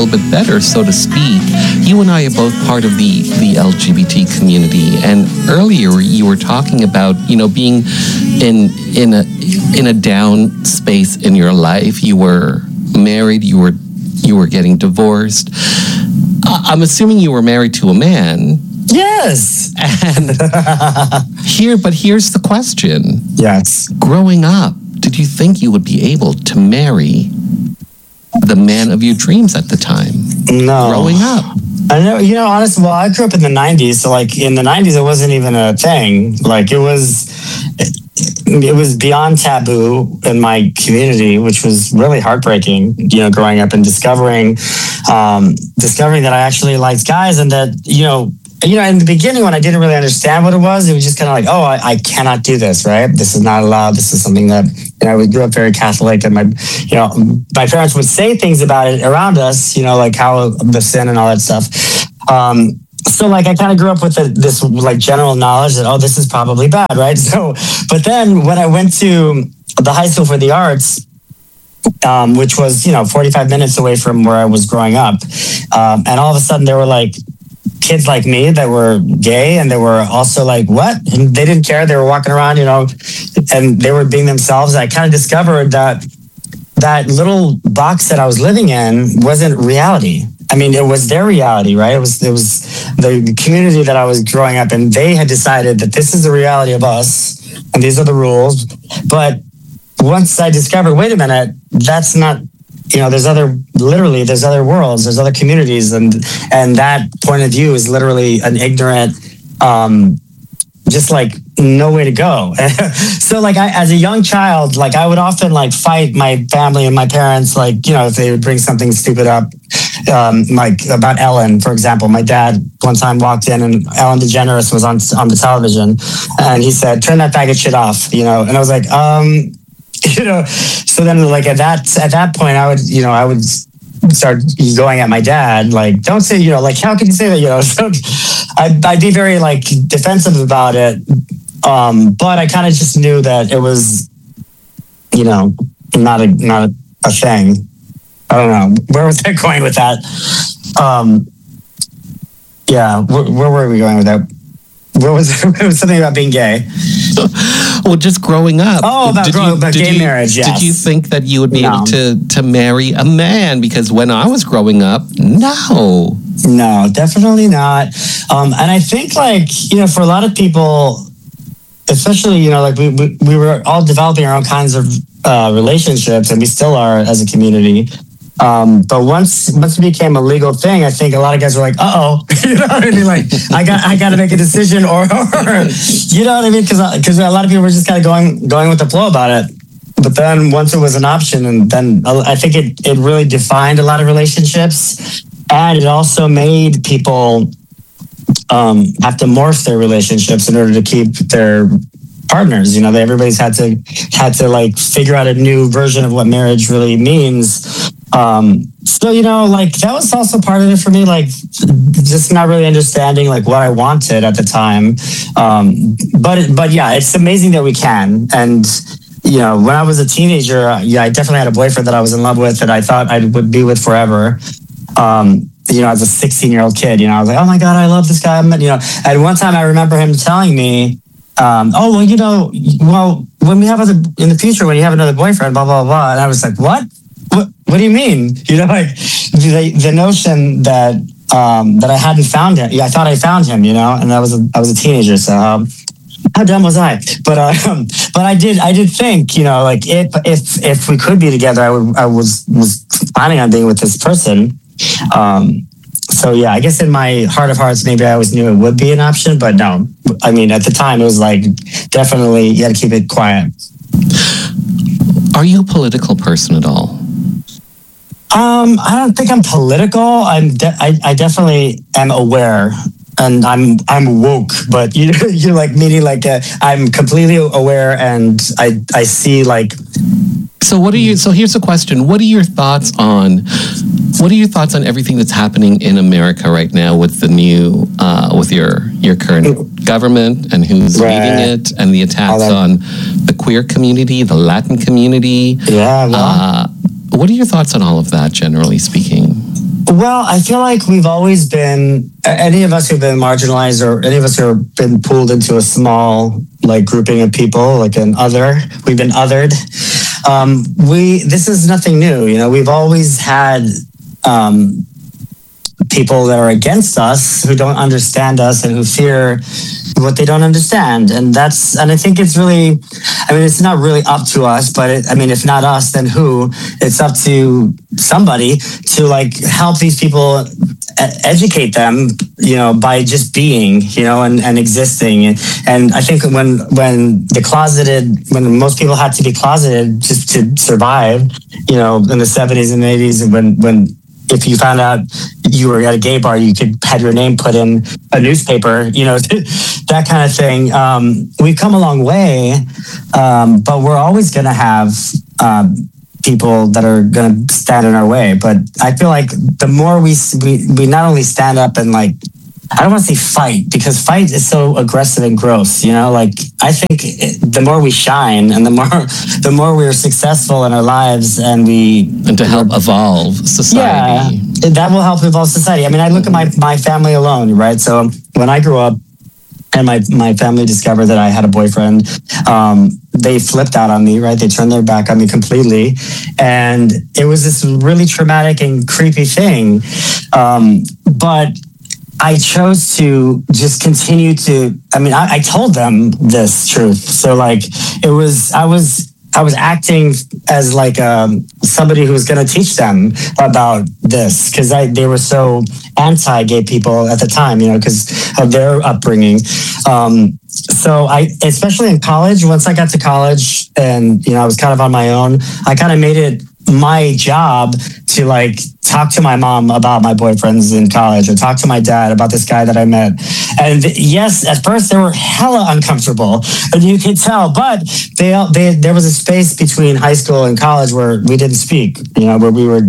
bit better, so to speak. You and I are both part of the LGBT community, and earlier you were talking about, you know, being in a down space in your life. You were married, you were getting divorced. I'm assuming you were married to a man. Yes. And here's the question. Yes. Growing up, did you think you would be able to marry the man of your dreams at the time? No. Growing up. I know, you know, honestly, well, I grew up in the 90s. So, like, in the 90s, it wasn't even a thing. Like, it was beyond taboo in my community, which was really heartbreaking, you know, growing up and discovering that I actually liked guys, and that, you know, in the beginning when I didn't really understand what it was just kind of like, oh, I cannot do this, right? This is not allowed. This is something that, you know, we grew up very Catholic, and my parents would say things about it around us, you know, like how the sin and all that stuff. So like I kind of grew up with this like general knowledge that, oh, this is probably bad, right? So, but then when I went to the High School for the Arts, which was, you know, 45 minutes away from where I was growing up, and all of a sudden there were like kids like me that were gay, and they were also like, what? And they didn't care. They were walking around, you know, and they were being themselves. I kind of discovered that little box that I was living in wasn't reality. I mean, it was their reality, right? It was the community that I was growing up in. They had decided that this is the reality of us, and these are the rules. But once I discovered, wait a minute, that's not, you know, there's other worlds, there's other communities, and that point of view is literally an ignorant, just like no way to go. So like as a young child, like I would often like fight my family and my parents, like, you know, if they would bring something stupid up, like about Ellen, for example. My dad one time walked in and Ellen DeGeneres was on the television, and he said, turn that bag of shit off, you know, and I was like, you know, so then like at that point I would start going at my dad, like, don't say, you know, like, how can you say that, you know? So I'd be very like defensive about it, but I kind of just knew that it was, you know, not a thing. I don't know, where was I going with that? Yeah, where were we going with that? It was something about being gay. Well, just growing up. Oh, about gay marriage, yes. Did you think that you would be able to marry a man? Because when I was growing up, no. No, definitely not. And I think, like, you know, for a lot of people, especially, you know, like we were all developing our own kinds of relationships, and we still are as a community. But once it became a legal thing, I think a lot of guys were like, "Uh-oh," you know what I mean? Like, I got to make a decision, or you know what I mean? Because a lot of people were just kind of going with the flow about it. But then once it was an option, and then I think it really defined a lot of relationships, and it also made people have to morph their relationships in order to keep their partners. You know, everybody's had to like figure out a new version of what marriage really means. So, you know, like that was also part of it for me, like just not really understanding like what I wanted at the time. But yeah, it's amazing that we can. And, you know, when I was a teenager, I definitely had a boyfriend that I was in love with that I thought I would be with forever. You know, as a 16-year-old kid, you know, I was like, oh my God, I love this guy. You know, at one time I remember him telling me, oh, well, you know, when we have in the future, when you have another boyfriend, blah, blah, blah. And I was like, what? What do you mean? You know, like the notion that I hadn't found him. Yeah, I thought I found him, you know, and I was a teenager. So how dumb was I? But I did think, you know, like if we could be together, I was planning on being with this person. So yeah, I guess in my heart of hearts, maybe I always knew it would be an option, but no. I mean, at the time, it was like definitely you got to keep it quiet. Are you a political person at all? I don't think I'm political. I definitely am aware, and I'm woke. But you're like meaning like I'm completely aware, and I see like. So here's the question: What are your thoughts on everything that's happening in America right now with the new with your current government and who's leading it, and the attacks on the queer community, the Latin community? Yeah. Well, what are your thoughts on all of that, generally speaking? Well, I feel like we've always been, any of us who've been marginalized or any of us who have been pulled into a small like grouping of people, like an other, we've been othered. This is nothing new. You know, we've always had people that are against us, who don't understand us and who fear what they don't understand. And I think it's really, I mean, it's not really up to us, but if not us, then who? It's up to somebody to like help these people, educate them, you know, by just being, you know, and existing. And I think when most people had to be closeted just to survive, you know, in the 70s and 80s, when if you found out you were at a gay bar, you could have your name put in a newspaper, you know, that kind of thing. We've come a long way, but we're always going to have people that are going to stand in our way. But I feel like the more we not only stand up and like, I don't want to say fight, because fight is so aggressive and gross, you know, like I think the more we shine and the more we're successful in our lives and to help evolve society. Yeah, that will help evolve society. I mean, I look at my family alone, right? So when I grew up and my family discovered that I had a boyfriend, they flipped out on me, right? They turned their back on me completely. And it was this really traumatic and creepy thing. But I chose to just continue to, I told them this truth. So like, I was acting as like somebody who was going to teach them about this, because they were so anti-gay people at the time, you know, because of their upbringing. So especially in college, once I got to college and, you know, I was kind of on my own, I kind of made it my job to like talk to my mom about my boyfriends in college, or talk to my dad about this guy that I met. And yes, at first they were hella uncomfortable, and you could tell, but there was a space between high school and college where we didn't speak, you know, where we were,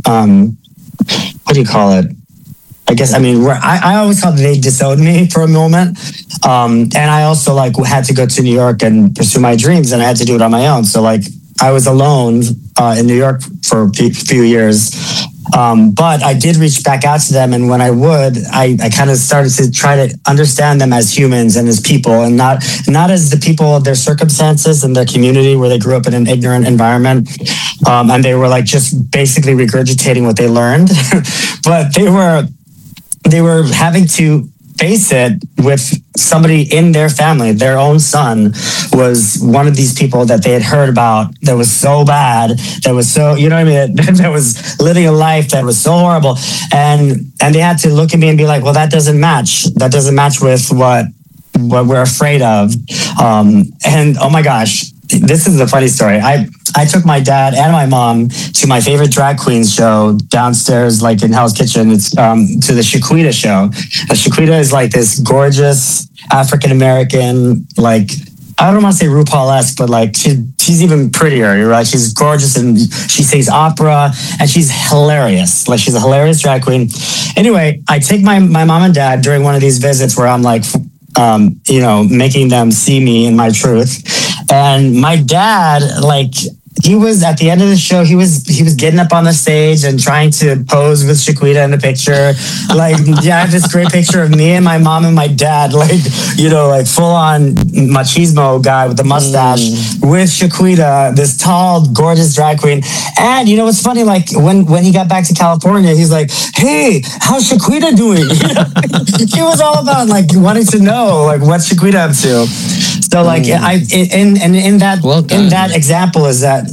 what do you call it? Where I always thought they disowned me for a moment. And I also like had to go to New York and pursue my dreams, and I had to do it on my own. So like I was alone in New York for a few years. But I did reach back out to them. And when I would, I kind of started to try to understand them as humans and as people, and not as the people of their circumstances and their community where they grew up in an ignorant environment. And they were like just basically regurgitating what they learned. But they were having to face it with somebody in their family. Their own son was one of these people that they had heard about that was so bad, that was so, you know what I mean, that was living a life that was so horrible. And they had to look at me and be like, well, that doesn't match. That doesn't match with what we're afraid of. And oh my gosh, this is a funny story. I took my dad and my mom to my favorite drag queens show downstairs, like in Hell's Kitchen. It's to the Shaquita show. Shaquita is like this gorgeous African-American, like, I don't want to say RuPaul-esque, but like she's even prettier, right? She's gorgeous, and she sings opera, and she's hilarious. Like, she's a hilarious drag queen. Anyway, I take my mom and dad during one of these visits where I'm like, you know, making them see me in my truth. And my dad, like, he was at the end of the show, he was getting up on the stage and trying to pose with Shaquita in the picture. Like, yeah, I have this great picture of me and my mom and my dad, like, you know, like full on machismo guy with the mustache with Shaquita, this tall, gorgeous drag queen. And you know what's funny? Like when he got back to California, he's like, "Hey, how's Shaquita doing?" He was all about like wanting to know like what's Shaquita up to. So like in that example is that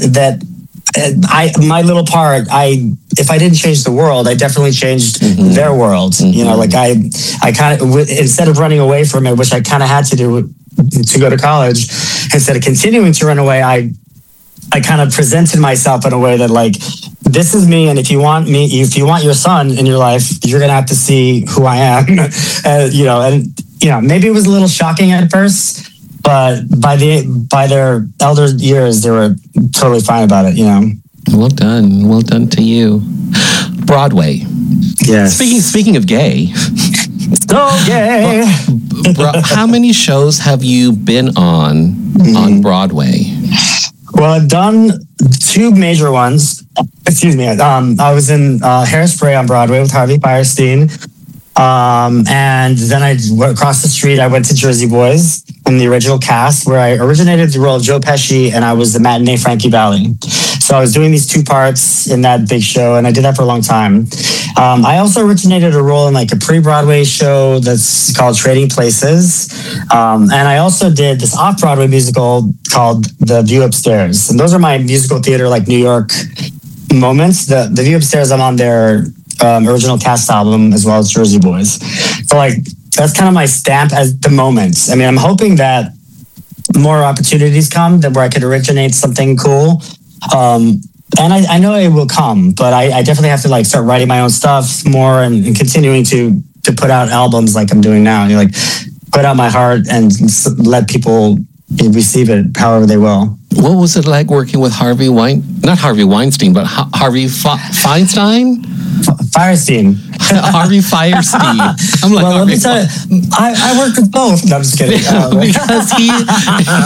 my little part, if I didn't change the world, I definitely changed their world. You know, like I kind of, instead of running away from it, which I kind of had to do to go to college, instead of continuing to run away, I kind of presented myself in a way that like, this is me, and if you want your son in your life, you're gonna have to see who I am. You know, maybe it was a little shocking at first, but by their elder years, they were totally fine about it, you know. Well done to you. Broadway. Yes. Speaking of gay. So gay. How many shows have you been on Broadway? Well, I've done two major ones. excuse me. I was in Hairspray on Broadway with Harvey Fierstein. And then I went across the street. I went to Jersey Boys in the original cast, where I originated the role of Joe Pesci, and I was the matinee Frankie Valli. So I was doing these 2 parts in that big show, and I did that for a long time. I also originated a role in like a pre-Broadway show that's called Trading Places. And I also did this off-Broadway musical called The View Upstairs. And those are my musical theater, like New York moments. The View Upstairs, I'm on their original cast album, as well as Jersey Boys. So like, that's kind of my stamp at the moment. I mean, I'm hoping that more opportunities come that where I could originate something cool. And I know it will come, but I definitely have to like start writing my own stuff more and continuing to put out albums like I'm doing now. You know, like put out my heart and let people receive it however they will. What was it like working with not Harvey Weinstein, but Harvey Feinstein? Fierstein. Harvey Fierstein. I'm like, well, let me tell you, I worked with both. No, I'm just kidding. Because he